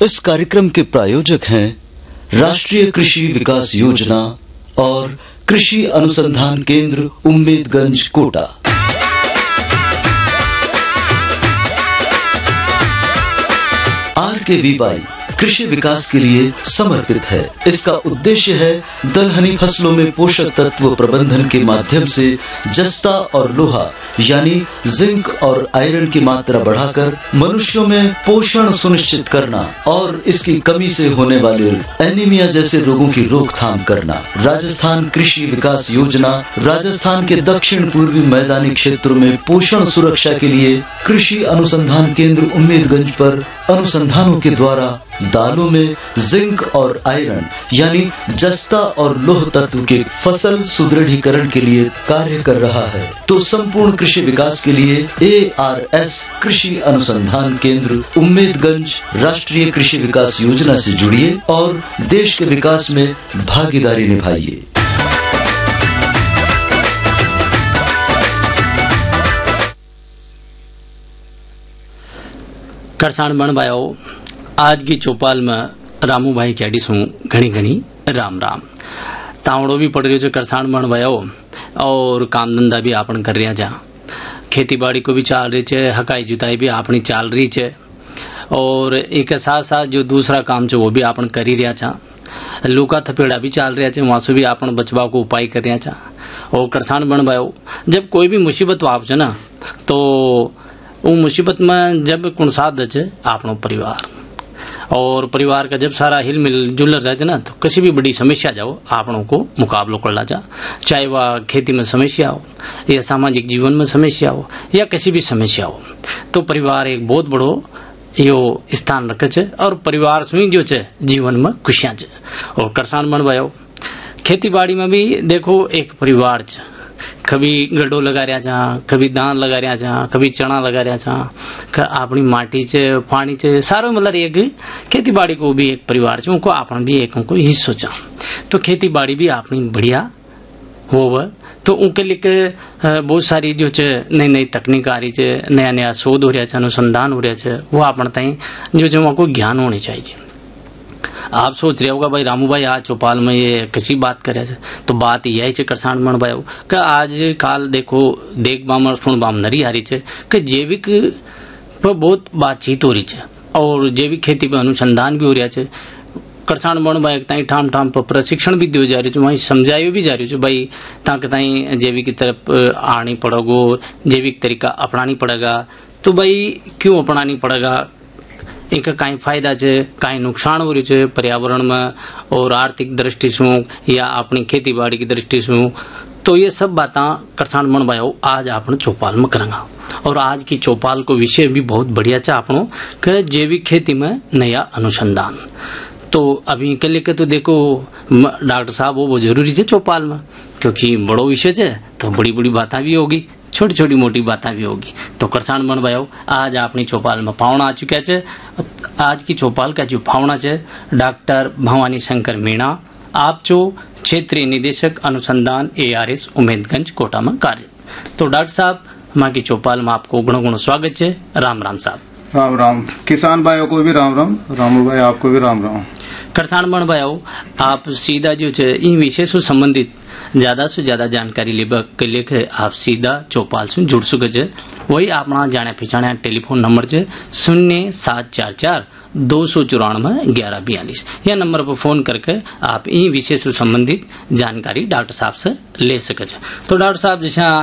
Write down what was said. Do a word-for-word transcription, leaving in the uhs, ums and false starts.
इस कार्यक्रम के प्रायोजक हैं राष्ट्रीय कृषि विकास योजना और कृषि अनुसंधान केंद्र उम्मेदगंज कोटा। आर के वी वाई कृषि विकास के लिए समर्पित है। इसका उद्देश्य है दलहनी फसलों में पोषक तत्व प्रबंधन के माध्यम से जस्ता और लोहा यानी जिंक और आयरन की मात्रा बढ़ाकर मनुष्यों में पोषण सुनिश्चित करना और इसकी कमी से होने वाले एनीमिया जैसे रोगों की रोकथाम करना। राजस्थान कृषि विकास योजना राजस्थान के दक्षिण पूर्वी मैदानी क्षेत्रों में पोषण सुरक्षा के लिए कृषि अनुसंधान केंद्र उम्मेदगंज पर अनुसंधानों के द्वारा दालों में जिंक और आयरन यानी जस्ता और लोह तत्व के फसल सुदृढ़ीकरण के लिए कार्य कर रहा है। तो संपूर्ण कृषि विकास के लिए ए आर एस कृषि अनुसंधान केंद्र उम्मेदगंज राष्ट्रीय कृषि विकास योजना से जुड़िए और देश के विकास में भागीदारी निभाइए। करसान बण भाइयों, आज की चौपाल में रामू भाई कह सू घनी घनी राम राम। तावड़ो भी पड़ रही है करसान बण भाइयों और काम धंधा भी आपन कर रहा जा, खेती बाड़ी को भी चाल रही है, हकाई जुताई भी अपनी चाल रही है और एक साथ साथ जो दूसरा काम है वो भी आपन कर ही रहा था। लूका थपेड़ा भी चाल रहा है, वहां से भी आपन बचवा को उपाय कर रहा था। और करसान बण भाइयों, जब कोई भी मुसीबत आप ना तो वो मुसीबत में जब कौन साथ दे आपनो परिवार और परिवार का जब सारा हिल मिल जुल रहे ना तो किसी भी बड़ी समस्या जाओ आपनों को मुकाबलो कर ला जा, चाहे वह खेती में समस्या हो या सामाजिक जीवन में समस्या हो या किसी भी समस्या हो, तो परिवार एक बहुत बड़ो यो स्थान रखे छे और परिवार से जो छे जीवन में खुशियां छे। और करसान बण भाइयों, खेती बाड़ी में भी देखो एक परिवार छे, कभी गड्ढो लगा रहा जा, कभी धान लगा रहा जा, कभी चना लगा रहा जा, अपनी माटी चे पानी चे सारो मतलब एक खेती बाड़ी को भी एक परिवार चे, उनको अपन भी एक उनको हिस्सो चा। तो खेती बाड़ी भी अपनी बढ़िया हो तो उनके लिए बहुत सारी जो चे नई नई तकनीक आ रही है, नया नया शोध हो रहा है, अनुसंधान हो रहा है, वो अपन ताई जो जो उनको ज्ञान होनी चाहिए। आप सोच रहे होगा भाई रामू भाई आज चौपाल में ये किसी बात करे थे, तो बात यही है करसान बण भाई कि आज काल देखो देख बाम और सुन बाम नरी हारी है कि जैविक पर बहुत बातचीत हो रही है और जैविक खेती पर अनुसंधान भी हो रहा है। करसान बण भाई ताई ठाम ठाम पर प्रशिक्षण भी दियो जा रही है, वहीं समझायो भी जा रही है भाई ताकि ताई जैविक की तरफ आनी पड़ेगो, जैविक तरीका अपनानी पड़ेगा। तो भाई क्यों अपनानी पड़ेगा, इनका कहीं फायदा है, कहीं नुकसान हो रही है पर्यावरण में और आर्थिक दृष्टि से या अपनी खेती बाड़ी की दृष्टि से, तो ये सब बातें करसान बण भाइयों आज आपने चौपाल में करेंगे। और आज की चौपाल को विषय भी बहुत बढ़िया है आपनो कि जैविक खेती में नया अनुसंधान। तो अभी के लेके तो देखो डॉक्टर साहब वो बहुत जरूरी है चौपाल में, क्योंकि बड़ो विषय है तो बड़ी बड़ी बातें भी होगी, छोटी छोटी मोटी बातें भी होगी। तो करसान बण भाइयों, आज अपनी चौपाल में पावना आ चुका है। आज की चौपाल का जो पावना है डॉक्टर भवानी शंकर मीणा, आप जो क्षेत्रीय निदेशक अनुसंधान A R S Ummedganj Kota में कार्य। तो डॉक्टर साहब, हमारी की चौपाल में आपको गुणो गुणो स्वागत है। राम राम साहब। राम राम। किसान भाइयों को भी राम राम, रामू भाई आपको भी राम राम। करसान बण भाइयों, आप सीधा जो इन विषय से संबंधित ज्यादा से ज्यादा जानकारी लेबा के लिए आप सीधा चौपाल से जुड़ सके छे। वही अपना जाने पहचाने टेलीफोन नंबर है शून्य सात चार चार दो सौ चौरानवे ग्यारह बयालीस। यह नंबर पर फोन करके आप इन विषय से संबंधित जानकारी डॉक्टर साहब से ले सके छे। तो डॉक्टर साहब, जैसा